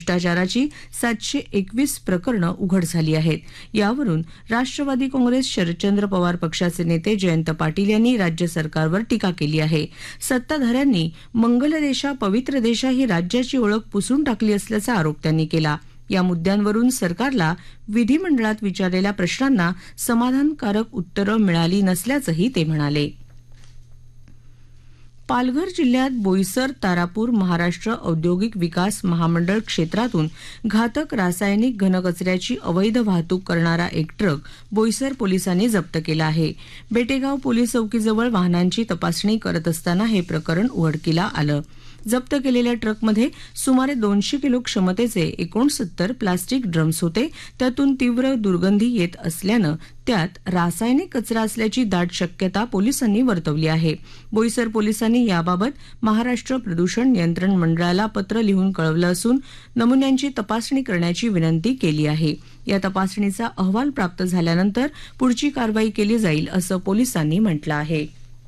भ्रष्टाचाराची 721 प्रकरणं उघड झाली आहेत. यावरून राष्ट्रवादी काँग्रेस शरदचंद्र पवार पक्षाचे नेते जयंत पाटील यांनी राज्य सरकारवर टीका केली आहे. सत्ताधाऱ्यांनी मंगल देशा पवित्र देशा ही राज्याची ओळख पुसून टाकली असल्याचा आरोप त्यांनी केला. या मुद्द्यांवरून सरकारला विधिमंडळात विचारलेल्या प्रश्नांना समाधानकारक उत्तरं मिळाली नसल्याचंही ते म्हणाले. पालघर जिल्ह्यात बोईसर तारापूर महाराष्ट्र औद्योगिक विकास महामंडळ क्षेत्रातून घातक रासायनिक घनकचऱ्याची अवैध वाहतूक करणारा एक ट्रक बोईसर पोलिसांनी जप्त केला आहे. बेटेगाव पोलीस चौकीजवळ वाहनांची तपासणी करत असताना हे प्रकरण उघडकीला आलं. जप्त केलेल्या ट्रकमध्ये सुमारे 200 किलो क्षमतेचे 69 प्लास्टिक ड्रम्स होते. त्यातून तीव्र दुर्गंधी येत असल्यानं त्यात रासायनिक कचरा असल्याची दाट शक्यता पोलिसांनी वर्तवली आहे. बोईसर पोलिसांनी याबाबत महाराष्ट्र प्रदूषण नियंत्रण मंडळाला पत्र लिहून कळवलं असून नमुन्यांची तपासणी करण्याची विनंती केली आहे. या तपासणीचा अहवाल प्राप्त झाल्यानंतर पुढची कारवाई केली जाईल असं पोलिसांनी म्हटलं आहे.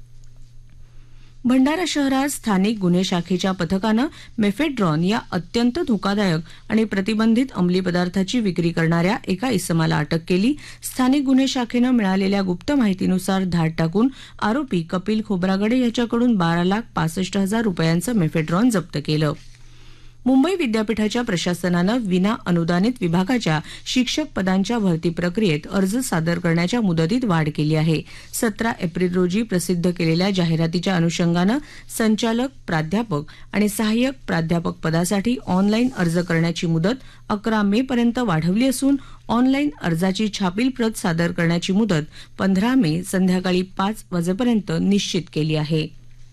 भंडारा शहरात स्थानिक गुन्हे शाखेच्या पथकानं मेफेड्रॉन या अत्यंत धोकादायक आणि प्रतिबंधित अंमली पदार्थाची विक्री करणाऱ्या एका इसमाला अटक केली. स्थानिक गुन्हे शाखेनं मिळालेल्या गुप्त माहितीनुसार धाड टाकून आरोपी कपिल खोब्रागडे याच्याकडून 12,65,000 रुपयांचं मेफेड्रॉन जप्त केलं. मुंबई विद्यापीठाच्या प्रशासनानं विना अनुदानित विभागाच्या शिक्षक पदांच्या भरती प्रक्रियेत अर्ज सादर करण्याच्या मुदतीत वाढ केली आहे. 17 एप्रिल रोजी प्रसिद्ध केलेल्या जाहिरातीच्या अनुषंगानं संचालक प्राध्यापक आणि सहाय्यक प्राध्यापक पदासाठी ऑनलाईन अर्ज करण्याची मुदत 11 मे पर्यंत वाढवली असून ऑनलाईन अर्जाची छापील प्रत सादर करण्याची मुदत 15 मे संध्याकाळी 5 वाजेपर्यंत निश्चित केली आहे.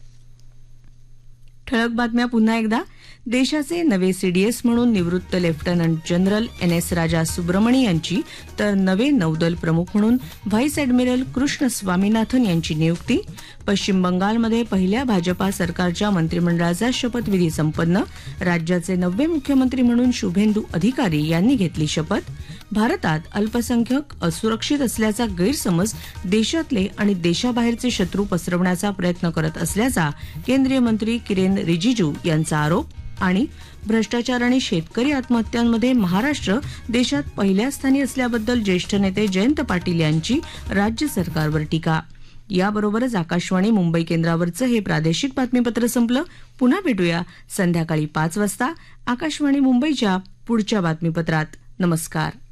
ठळक बातम्या पुन्हा एकदा. देशाचे नवे सीडीएस म्हणून निवृत्त लेफ्टनंट जनरल NS राजा सुब्रमणी यांची तर नवे नौदल प्रमुख म्हणून व्हाईस ॲडमिरल कृष्ण स्वामीनाथन यांची नियुक्ती. पश्चिम बंगालमध्ये पहिल्या भाजपा सरकारच्या मंत्रिमंडळाचा शपथविधी संपन्न. राज्याचे नवे मुख्यमंत्री म्हणून शुभेंदू अधिकारी यांनी घेतली शपथ. भारतात अल्पसंख्याक असुरक्षित असल्याचा गैरसमज देशातले आणि देशाबाहेरचे शत्रू पसरवण्याचा प्रयत्न करत असल्याचा केंद्रीय मंत्री किरेन रिजिजू यांचा आरोप. आणि भ्रष्टाचार आणि शेतकरी आत्महत्यांमध्ये महाराष्ट्र देशात पहिल्या स्थानी असल्याबद्दल ज्येष्ठ नेते जयंत पाटील यांची राज्य सरकारवर टीका. याबरोबरच आकाशवाणी मुंबई केंद्रावरचं हे प्रादेशिक बातमीपत्र संपलं. पुन्हा भेटूया संध्याकाळी 5 वाजता आकाशवाणी मुंबईच्या पुढच्या बातमीपत्रात. नमस्कार.